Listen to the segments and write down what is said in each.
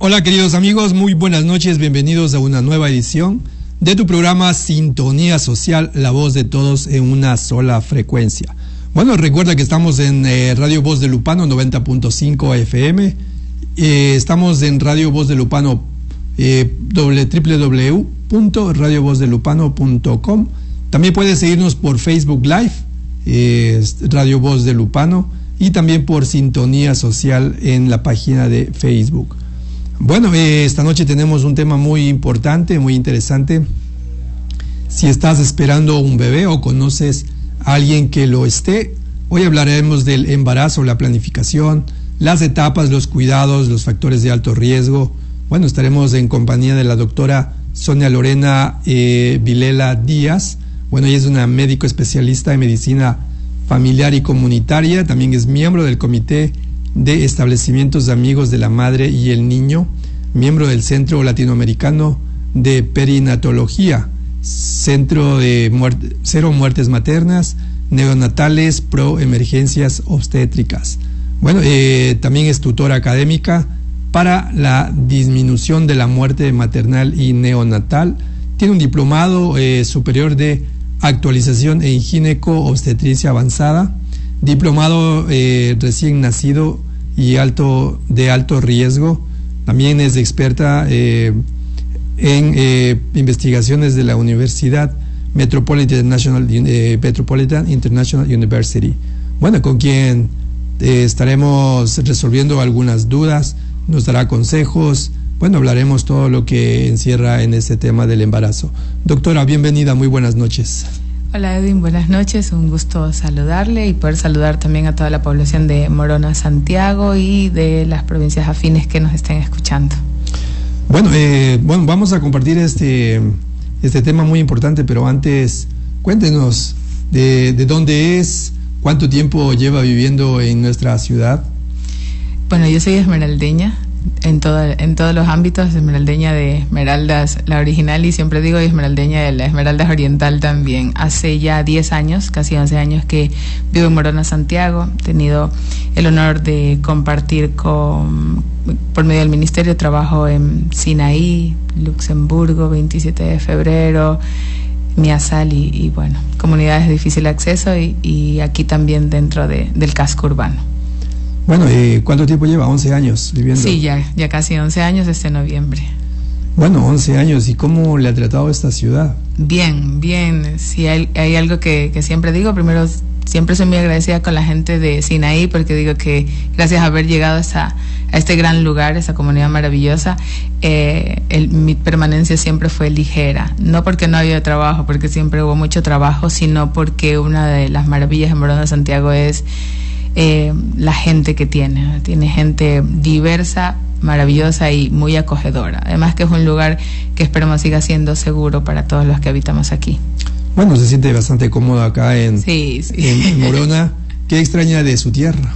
Hola queridos amigos, muy buenas noches, bienvenidos a una nueva edición de tu programa Sintonía Social, la voz de todos en una sola frecuencia. Bueno, recuerda que estamos en Radio Voz de Lupano 90.5 FM, estamos en Radio Voz de Lupano www.radiovozdelupano.com. También puedes seguirnos por Facebook Live, Radio Voz de Lupano, y también por Sintonía Social en la página de Facebook. Bueno, esta noche tenemos un tema muy importante, muy interesante. Si estás esperando un bebé o conoces a alguien que lo esté, hoy hablaremos del embarazo, la planificación, las etapas, los cuidados, los factores de alto riesgo. Bueno, estaremos en compañía de la doctora Sonia Lorena Vilela Díaz. Bueno, ella es una médico especialista en medicina familiar y comunitaria, también es miembro del Comité de Establecimientos Amigos de la Madre y el Niño, miembro del Centro Latinoamericano de Perinatología, Centro de Cero Muertes Maternas, Neonatales, Pro Emergencias Obstétricas. Bueno, también es tutora académica para la disminución de la muerte maternal y neonatal. Tiene un diplomado superior de actualización en gineco-obstetricia avanzada, diplomado recién nacido y de alto riesgo. También es experta en investigaciones de la Universidad Metropolitan International University. Bueno, con quien estaremos resolviendo algunas dudas, nos dará consejos. Bueno, hablaremos todo lo que encierra en este tema del embarazo. Doctora, bienvenida, muy buenas noches. Hola Edwin, buenas noches, un gusto saludarle y poder saludar también a toda la población de Morona, Santiago y de las provincias afines que nos estén escuchando. Bueno, vamos a compartir este tema muy importante, pero antes cuéntenos de dónde es, cuánto tiempo lleva viviendo en nuestra ciudad. Bueno, yo soy esmeraldeña. En todos los ámbitos, esmeraldeña de Esmeraldas, la original, y siempre digo esmeraldeña de la Esmeraldas Oriental también. Hace ya 10 años, casi 11 años que vivo en Morona, Santiago. He tenido el honor de compartir por medio del ministerio, trabajo en Sinaí, Luxemburgo, 27 de febrero, Miasal y bueno, comunidades de difícil acceso y aquí también dentro del casco urbano. Bueno, ¿cuánto tiempo lleva? 11 años viviendo. Sí, ya casi 11 años este noviembre. Bueno, 11 años. ¿Y cómo le ha tratado esta ciudad? Bien. Sí, hay algo que siempre digo. Primero, siempre soy muy agradecida con la gente de Sinaí, porque digo que gracias a haber llegado a este gran lugar, esa comunidad maravillosa, mi permanencia siempre fue ligera. No porque no había trabajo, porque siempre hubo mucho trabajo, sino porque una de las maravillas de Morona, Santiago es la gente que tiene gente diversa, maravillosa y muy acogedora. Además que es un lugar que esperamos siga siendo seguro para todos los que habitamos aquí. Bueno, se siente bastante cómodo acá en Morona. ¿Qué extraña de su tierra?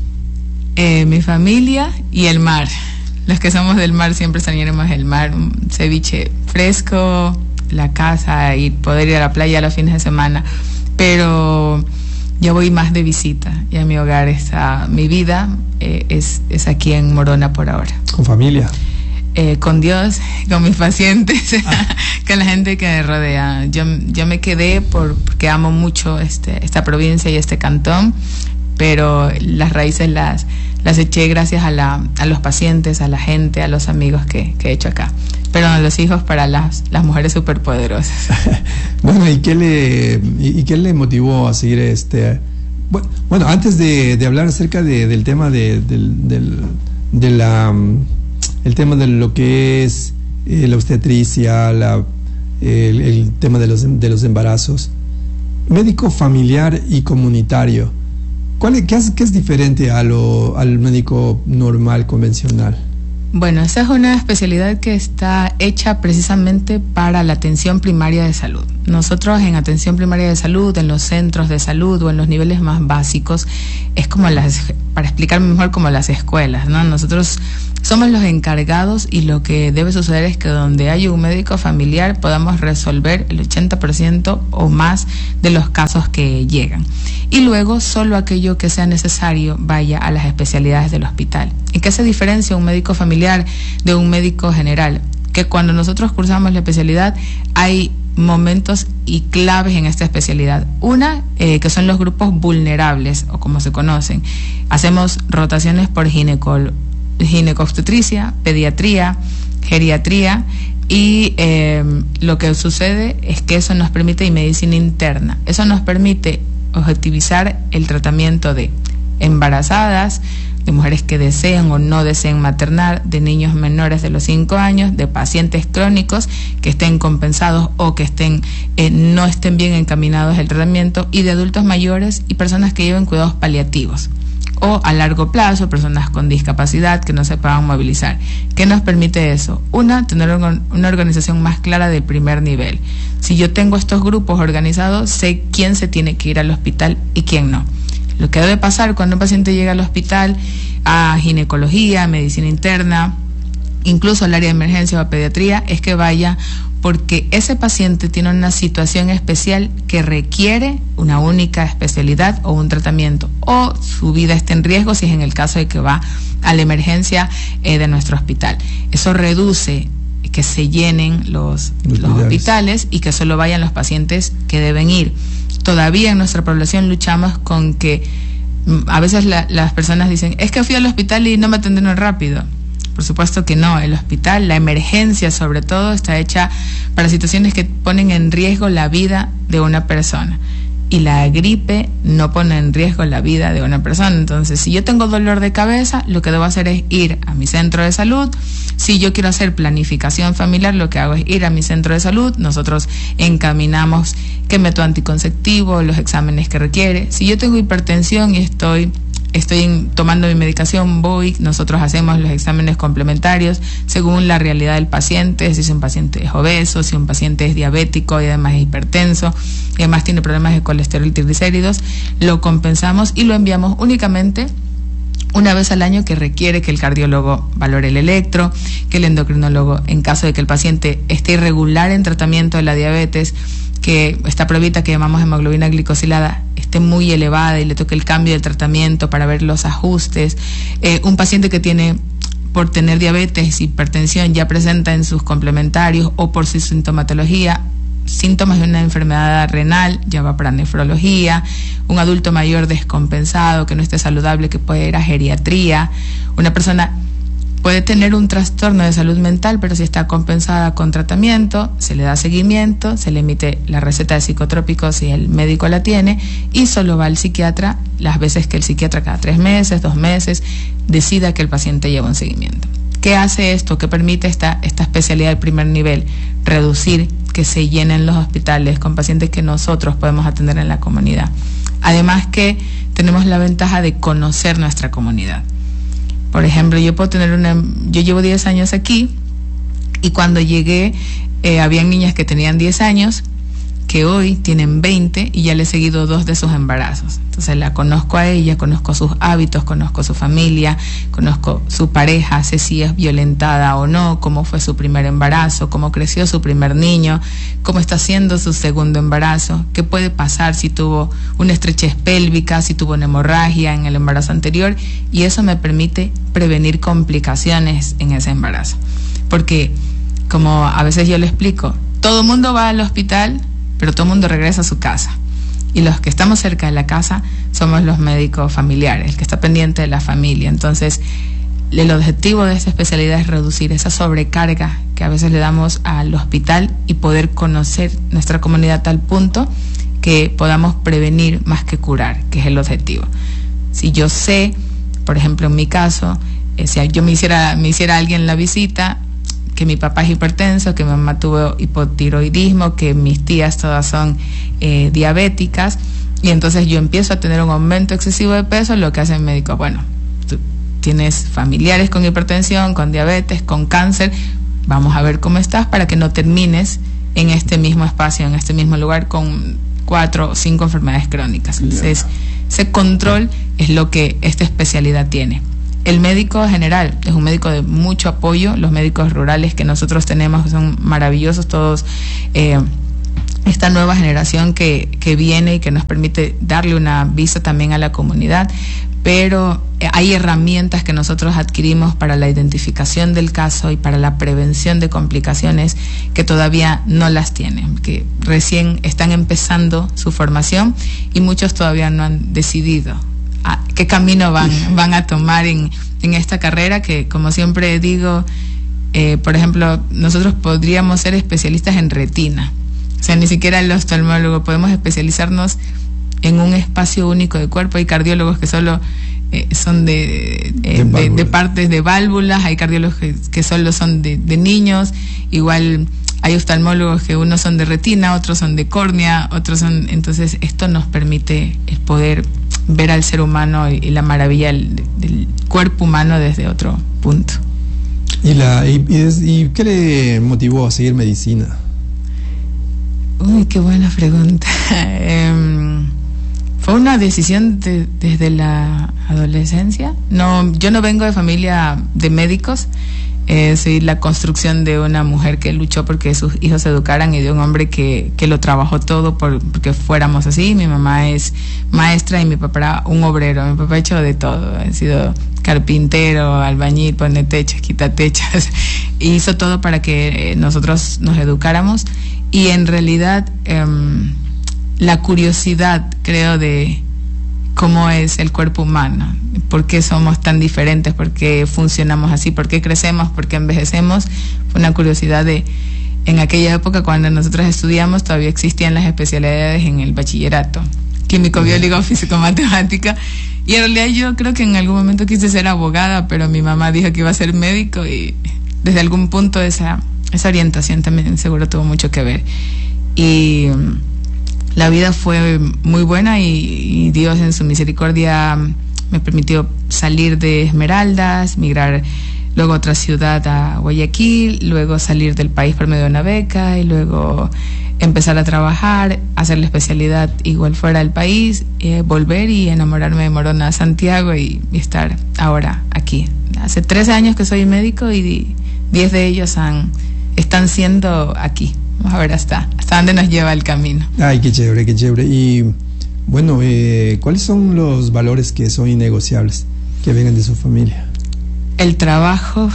Mi familia y el mar. Los que somos del mar siempre extrañaremos el mar, un ceviche fresco, la casa y poder ir a la playa a los fines de semana. Pero yo voy más de visita, ya mi hogar está, mi vida es aquí en Morona por ahora. ¿Con familia? Con Dios, con mis pacientes, con la gente que me rodea. Yo me quedé porque amo mucho esta provincia y este cantón, pero las raíces las eché gracias a los pacientes, a la gente, a los amigos que he hecho acá. Pero a los hijos para las mujeres superpoderosas. Bueno, ¿y qué le motivó a seguir Bueno, antes de hablar acerca del tema el tema de lo que es la obstetricia, el tema de los embarazos, médico familiar y comunitario, ¿qué es diferente al médico normal, convencional? Bueno, esa es una especialidad que está hecha precisamente para la atención primaria de salud. Nosotros en atención primaria de salud, en los centros de salud o en los niveles más básicos, es como para explicarme mejor, como las escuelas, ¿no? Nosotros somos los encargados, y lo que debe suceder es que donde haya un médico familiar podamos resolver el 80% o más de los casos que llegan. Y luego solo aquello que sea necesario vaya a las especialidades del hospital. ¿En qué se diferencia un médico familiar de un médico general? Que cuando nosotros cursamos la especialidad hay momentos y claves en esta especialidad. Una, que son los grupos vulnerables, o como se conocen. Hacemos rotaciones por ginecobstetricia, pediatría, geriatría, y lo que sucede es que eso nos permite, y medicina interna, eso nos permite objetivizar el tratamiento de embarazadas, de mujeres que deseen o no deseen maternar, de niños menores de los 5 años, de pacientes crónicos que estén compensados o que no estén bien encaminados el tratamiento, y de adultos mayores y personas que lleven cuidados paliativos, o a largo plazo, personas con discapacidad que no se puedan movilizar. ¿Qué nos permite eso? Una, tener una organización más clara del primer nivel. Si yo tengo estos grupos organizados, sé quién se tiene que ir al hospital y quién no. Lo que debe pasar cuando un paciente llega al hospital, a ginecología, a medicina interna, incluso al área de emergencia o a pediatría, es que vaya porque ese paciente tiene una situación especial que requiere una única especialidad o un tratamiento, o su vida está en riesgo si es en el caso de que va a la emergencia de nuestro hospital. Eso reduce que se llenen los hospitales y que solo vayan los pacientes que deben ir. Todavía en nuestra población luchamos con que a veces las personas dicen, es que fui al hospital y no me atendieron rápido. Por supuesto que no, el hospital, la emergencia sobre todo, está hecha para situaciones que ponen en riesgo la vida de una persona. Y la gripe no pone en riesgo la vida de una persona. Entonces, si yo tengo dolor de cabeza, lo que debo hacer es ir a mi centro de salud. Si yo quiero hacer planificación familiar, lo que hago es ir a mi centro de salud. Nosotros encaminamos qué método anticonceptivo, los exámenes que requiere. Si yo tengo hipertensión y estoy tomando mi medicación, nosotros hacemos los exámenes complementarios según la realidad del paciente, si un paciente es obeso, si un paciente es diabético y además es hipertenso, y además tiene problemas de colesterol y triglicéridos, lo compensamos y lo enviamos únicamente una vez al año, que requiere que el cardiólogo valore el electro, que el endocrinólogo, en caso de que el paciente esté irregular en tratamiento de la diabetes, que esta pruebita que llamamos hemoglobina glicosilada esté muy elevada y le toque el cambio del tratamiento para ver los ajustes. Un paciente que tiene, por tener diabetes, hipertensión, ya presenta en sus complementarios o por su sintomatología síntomas de una enfermedad renal, ya va para nefrología. Un adulto mayor descompensado que no esté saludable, que puede ir a geriatría. Una persona puede tener un trastorno de salud mental, pero si está compensada con tratamiento, se le da seguimiento, se le emite la receta de psicotrópicos si el médico la tiene, y solo va al psiquiatra las veces que el psiquiatra, cada 3 meses, 2 meses, decida que el paciente lleva un seguimiento. ¿Qué hace esto? ¿Qué permite esta especialidad de primer nivel? Reducir que se llenen los hospitales con pacientes que nosotros podemos atender en la comunidad. Además que tenemos la ventaja de conocer nuestra comunidad. Por ejemplo, yo llevo 10 años aquí, y cuando llegué había niñas que tenían 10 años, que hoy tienen 20, y ya le he seguido 2 de sus embarazos. Entonces la conozco a ella, conozco sus hábitos, conozco su familia, conozco su pareja, sé si es violentada o no, cómo fue su primer embarazo, cómo creció su primer niño, cómo está haciendo su segundo embarazo, qué puede pasar si tuvo una estrechez pélvica, si tuvo una hemorragia en el embarazo anterior, y eso me permite prevenir complicaciones en ese embarazo. Porque, como a veces yo le explico, todo el mundo va al hospital, pero todo el mundo regresa a su casa. Y los que estamos cerca de la casa somos los médicos familiares, el que está pendiente de la familia. Entonces, el objetivo de esta especialidad es reducir esa sobrecarga que a veces le damos al hospital y poder conocer nuestra comunidad a tal punto que podamos prevenir más que curar, que es el objetivo. Si yo sé, por ejemplo, en mi caso, si yo me hiciera alguien la visita, que mi papá es hipertenso, que mi mamá tuvo hipotiroidismo, que mis tías todas son diabéticas, y entonces yo empiezo a tener un aumento excesivo de peso, lo que hace el médico, bueno, tú tienes familiares con hipertensión, con diabetes, con cáncer, vamos a ver cómo estás para que no termines en este mismo espacio, en este mismo lugar, con 4 o 5 enfermedades crónicas. Entonces, ese control es lo que esta especialidad tiene. El médico general es un médico de mucho apoyo. Los médicos rurales que nosotros tenemos son maravillosos, todos esta nueva generación que viene y que nos permite darle una vista también a la comunidad, pero hay herramientas que nosotros adquirimos para la identificación del caso y para la prevención de complicaciones que todavía no las tienen, que recién están empezando su formación y muchos todavía no han decidido qué camino van a tomar en esta carrera, que como siempre digo, por ejemplo, nosotros podríamos ser especialistas en retina. O sea, ni siquiera el oftalmólogo, podemos especializarnos en un espacio único de cuerpo. Hay cardiólogos que solo son de partes de válvulas, hay cardiólogos que solo son de niños, igual hay oftalmólogos que unos son de retina, otros son de córnea, otros son... Entonces esto nos permite el poder ver al ser humano y la maravilla del cuerpo humano desde otro punto. ¿Y qué le motivó a seguir medicina? Uy, qué buena pregunta. Fue una decisión desde la adolescencia. Yo no vengo de familia de médicos. Soy la construcción de una mujer que luchó porque sus hijos se educaran y de un hombre que lo trabajó todo porque fuéramos así. Mi mamá es maestra y mi papá era un obrero. Mi papá ha hecho de todo. Ha sido carpintero, albañil, pone techos, quita techos. Hizo todo para que nosotros nos educáramos. Y en realidad la curiosidad, creo, de cómo es el cuerpo humano, por qué somos tan diferentes, por qué funcionamos así, por qué crecemos, por qué envejecemos, fue una curiosidad en aquella época cuando nosotros estudiamos todavía existían las especialidades en el bachillerato, químico, biólogo, físico, matemática, y en realidad yo creo que en algún momento quise ser abogada, pero mi mamá dijo que iba a ser médico y desde algún punto esa orientación también seguro tuvo mucho que ver. Y la vida fue muy buena y Dios en su misericordia me permitió salir de Esmeraldas, migrar luego a otra ciudad, a Guayaquil, luego salir del país por medio de una beca y luego empezar a trabajar, hacer la especialidad igual fuera del país, volver y enamorarme de Morona, Santiago y estar ahora aquí. Hace 13 años que soy médico y 10 de ellos están siendo aquí. Vamos a ver hasta dónde nos lleva el camino. Ay, qué chévere, qué chévere. Y bueno, ¿cuáles son los valores que son innegociables, que vengan de su familia? El trabajo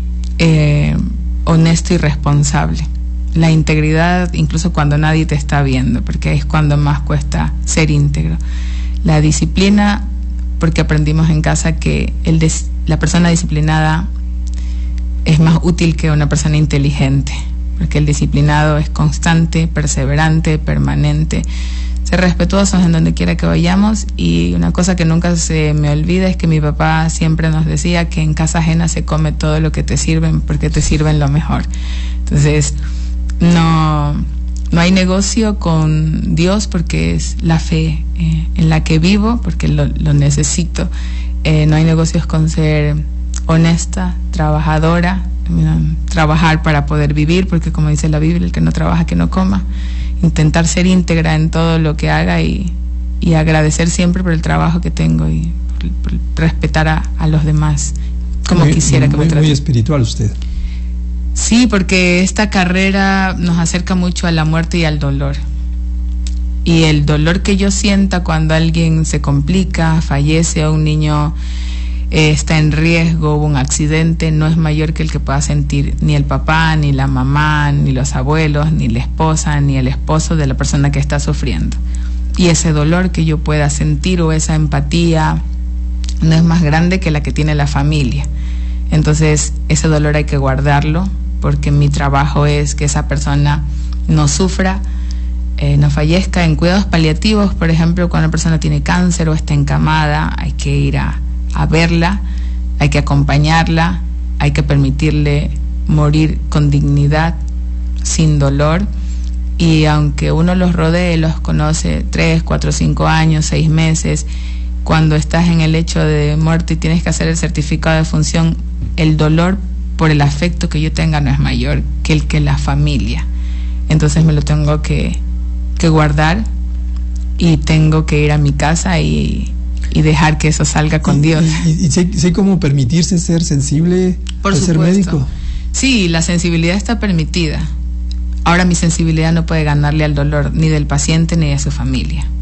honesto y responsable. La integridad, incluso cuando nadie te está viendo, porque es cuando más cuesta ser íntegro. La disciplina, porque aprendimos en casa que la persona disciplinada es más útil que una persona inteligente, porque el disciplinado es constante, perseverante, permanente. Ser respetuosos en donde quiera que vayamos, y una cosa que nunca se me olvida es que mi papá siempre nos decía que en casa ajena se come todo lo que te sirven porque te sirven lo mejor. Entonces no hay negocio con Dios, porque es la fe en la que vivo, porque lo necesito. No hay negocios con ser honesta, trabajadora, trabajar para poder vivir, porque como dice la Biblia, el que no trabaja que no coma. Intentar ser íntegra en todo lo que haga y agradecer siempre por el trabajo que tengo y por respetar a los demás como quisiera que me traten. Muy espiritual usted. Sí, porque esta carrera nos acerca mucho a la muerte y al dolor. Y el dolor que yo sienta cuando alguien se complica, fallece o un niño está en riesgo, hubo un accidente, no es mayor que el que pueda sentir ni el papá, ni la mamá, ni los abuelos, ni la esposa, ni el esposo de la persona que está sufriendo. Y ese dolor que yo pueda sentir o esa empatía no es más grande que la que tiene la familia. Entonces ese dolor hay que guardarlo, porque mi trabajo es que esa persona no sufra, no fallezca. En cuidados paliativos, por ejemplo, cuando una persona tiene cáncer o está encamada, hay que ir a verla, hay que acompañarla, hay que permitirle morir con dignidad, sin dolor. Y aunque uno los rodee, los conoce 3, 4, 5 años, 6 meses, cuando estás en el hecho de muerte y tienes que hacer el certificado de función, el dolor por el afecto que yo tenga no es mayor que el que la familia. Entonces me lo tengo que guardar y tengo que ir a mi casa y dejar que eso salga con Dios. Y sé cómo permitirse ser sensible Por ser supuesto. médico. Sí, la sensibilidad está permitida. Ahora mi sensibilidad no puede ganarle al dolor ni del paciente ni de su familia.